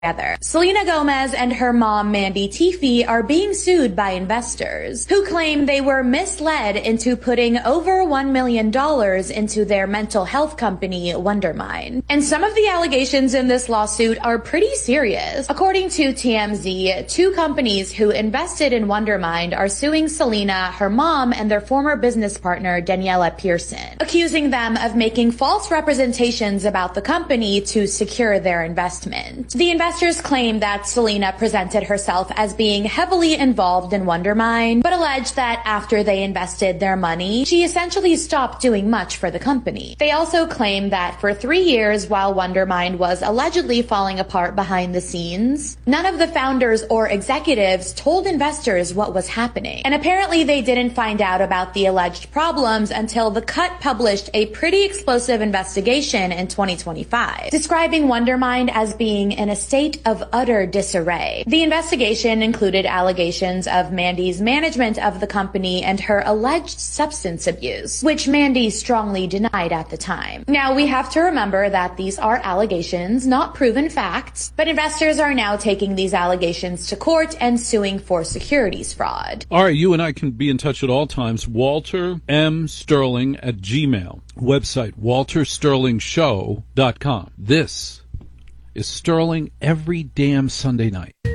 Selena Gomez and her mom, Mandy Teefey, are being sued by investors who claim they were misled into putting over $1 million into their mental health company, Wondermind. And some of the allegations in this lawsuit are pretty serious. According to TMZ, two companies who invested in Wondermind are suing Selena, her mom, and their former business partner, Daniela Pearson, accusing them of making false representations about the company to secure their investment. The investors claim that Selena presented herself as being heavily involved in Wondermind, but alleged that after they invested their money, she essentially stopped doing much for the company. They also claim that for 3 years, while Wondermind was allegedly falling apart behind the scenes, none of the founders or executives told investors what was happening. And apparently they didn't find out about the alleged problems until The Cut published a pretty explosive investigation in 2025, describing Wondermind as being in a state of utter disarray. The investigation included allegations of Mandy's management of the company and her alleged substance abuse, which Mandy strongly denied at the time. Now, we have to remember that these are allegations, not proven facts, but investors are now taking these allegations to court and suing for securities fraud. All right, you and I can be in touch at all times. Walter M. Sterling at Gmail. Website, waltersterlingshow.com. This is Sterling every damn Sunday night.